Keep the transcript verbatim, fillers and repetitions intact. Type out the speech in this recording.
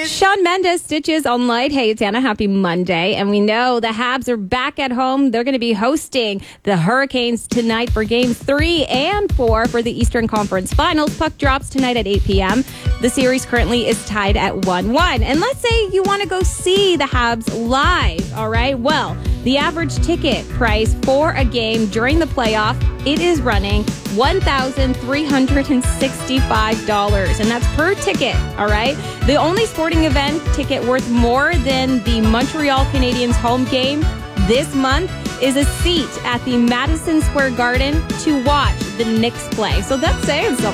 Shawn Mendes, Stitches on Light. Hey, it's Anna. Happy Monday. And we know the Habs are back at home. They're going to be hosting the Hurricanes tonight for games three and four for the Eastern Conference Finals. Puck drops tonight at eight p.m. The series currently is tied at one one. And let's say you want to go see the Habs live, all right? Well, the average ticket price for a game during the playoff, it is running one thousand three hundred sixty-five dollars, and that's per ticket, all right? The only sporting event ticket worth more than the Montreal Canadiens home game this month is a seat at the Madison Square Garden to watch the Knicks play. So that's saying something.